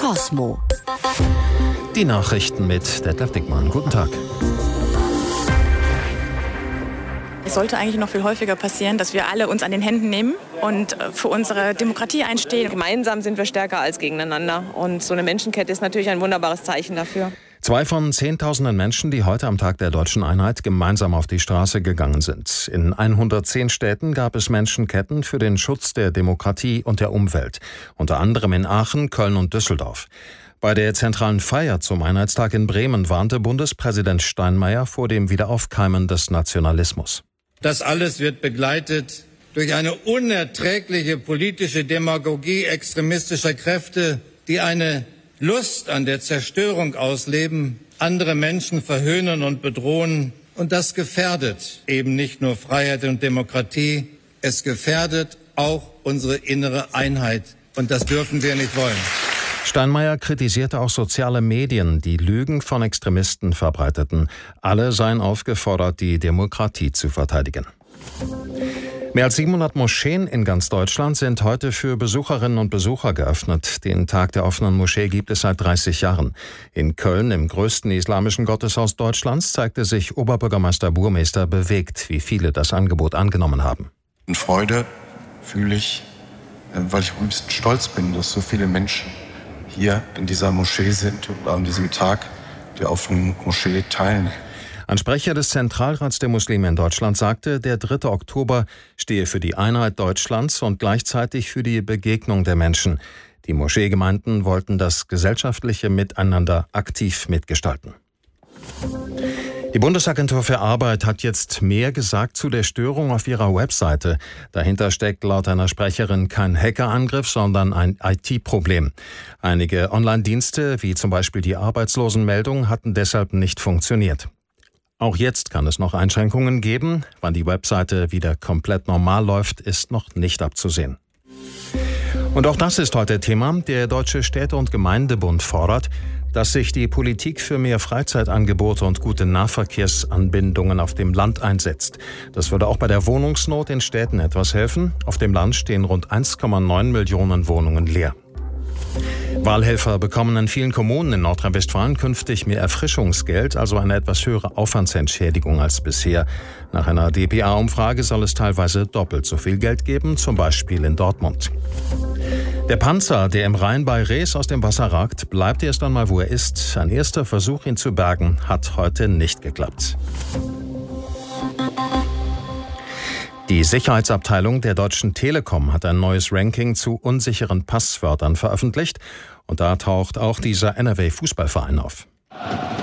Cosmo. Die Nachrichten mit Detlef Dickmann. Guten Tag. Es sollte eigentlich noch viel häufiger passieren, dass wir alle uns an den Händen nehmen und für unsere Demokratie einstehen. Gemeinsam sind wir stärker als gegeneinander. Und so eine Menschenkette ist natürlich ein wunderbares Zeichen dafür. 2 von Zehntausenden Menschen, die heute am Tag der Deutschen Einheit gemeinsam auf die Straße gegangen sind. In 110 Städten gab es Menschenketten für den Schutz der Demokratie und der Umwelt. Unter anderem in Aachen, Köln und Düsseldorf. Bei der zentralen Feier zum Einheitstag in Bremen warnte Bundespräsident Steinmeier vor dem Wiederaufkeimen des Nationalismus. Das alles wird begleitet durch eine unerträgliche politische Demagogie extremistischer Kräfte, die eine Lust an der Zerstörung ausleben, andere Menschen verhöhnen und bedrohen. Und das gefährdet eben nicht nur Freiheit und Demokratie, es gefährdet auch unsere innere Einheit. Und das dürfen wir nicht wollen. Steinmeier kritisierte auch soziale Medien, die Lügen von Extremisten verbreiteten. Alle seien aufgefordert, die Demokratie zu verteidigen. Mehr als 700 Moscheen in ganz Deutschland sind heute für Besucherinnen und Besucher geöffnet. Den Tag der offenen Moschee gibt es seit 30 Jahren. In Köln, im größten islamischen Gotteshaus Deutschlands, zeigte sich Oberbürgermeister Burmester bewegt, wie viele das Angebot angenommen haben. Und Freude fühle ich, weil ich auch ein bisschen stolz bin, dass so viele Menschen hier in dieser Moschee sind und an diesem Tag der offenen Moschee teilen. Ein Sprecher des Zentralrats der Muslime in Deutschland sagte, der 3. Oktober stehe für die Einheit Deutschlands und gleichzeitig für die Begegnung der Menschen. Die Moscheegemeinden wollten das gesellschaftliche Miteinander aktiv mitgestalten. Die Bundesagentur für Arbeit hat jetzt mehr gesagt zu der Störung auf ihrer Webseite. Dahinter steckt laut einer Sprecherin kein Hackerangriff, sondern ein IT-Problem. Einige Online-Dienste, wie zum Beispiel die Arbeitslosenmeldung, hatten deshalb nicht funktioniert. Auch jetzt kann es noch Einschränkungen geben. Wann die Webseite wieder komplett normal läuft, ist noch nicht abzusehen. Und auch das ist heute Thema. Der Deutsche Städte- und Gemeindebund fordert, dass sich die Politik für mehr Freizeitangebote und gute Nahverkehrsanbindungen auf dem Land einsetzt. Das würde auch bei der Wohnungsnot in Städten etwas helfen. Auf dem Land stehen rund 1,9 Millionen Wohnungen leer. Wahlhelfer bekommen in vielen Kommunen in Nordrhein-Westfalen künftig mehr Erfrischungsgeld, also eine etwas höhere Aufwandsentschädigung als bisher. Nach einer dpa-Umfrage soll es teilweise doppelt so viel Geld geben, zum Beispiel in Dortmund. Der Panzer, der im Rhein bei Rees aus dem Wasser ragt, bleibt erst einmal, wo er ist. Ein erster Versuch, ihn zu bergen, hat heute nicht geklappt. Die Sicherheitsabteilung der Deutschen Telekom hat ein neues Ranking zu unsicheren Passwörtern veröffentlicht. Und da taucht auch dieser NRW-Fußballverein auf.